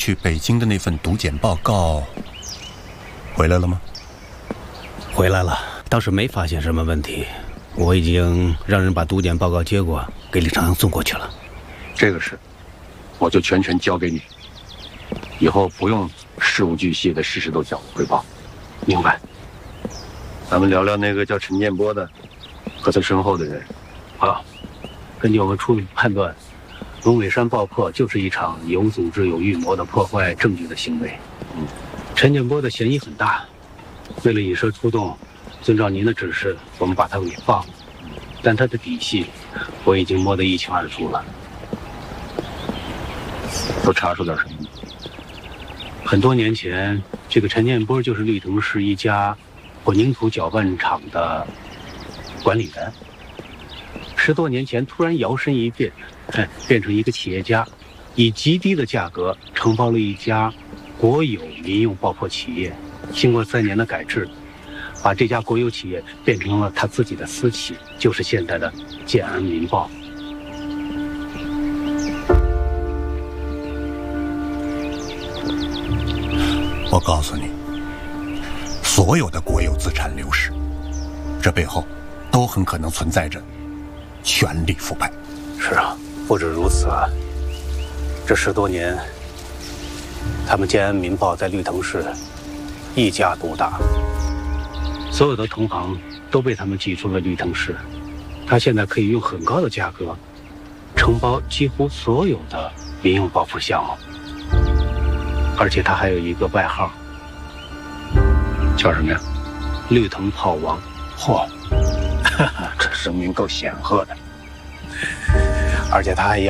去北京的那份毒检报告回来了吗？ 回来了，倒是没发现什么问题。我已经让人把毒检报告接过，给李长阳送过去了。 这个事，我就全权交给你，以后不用事无巨细的事事都向我汇报。 明白。 咱们聊聊那个叫陈建波的和他身后的人。 好，根据我们初步判断，龙尾山爆破就是一场有组织有预谋的破坏证据的行为。陈建波的嫌疑很大，为了引蛇出洞，遵照您的指示，我们把他给放了。但他的底细，我已经摸得一清二楚了。 都查出点什么？ 很多年前，这个陈建波就是绿藤市一家混凝土搅拌厂的管理员。10多年前，突然摇身一变，变成一个企业家，以极低的价格承包了一家国有民用爆破企业。经过3年的改制，把这家国有企业变成了他自己的私企，就是现在的建安民报。 我告诉你，所有的国有资产流失，这背后都很可能存在着权力腐败。 是啊，不止如此啊，这10多年，他们建安民报在绿藤市一家独大，所有的同行都被他们挤出了绿藤市。他现在可以用很高的价格承包几乎所有的民用爆破项目，而且他还有一个外号， 叫什么呀？ 绿藤炮王。 嚯，这声名够显赫的。 而且他还